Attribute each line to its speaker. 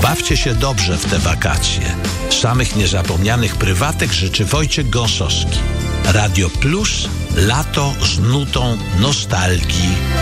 Speaker 1: Bawcie się dobrze w te wakacje. Samych niezapomnianych prywatek życzy Wojciech Gąsowski. Radio Plus, lato z nutą nostalgii.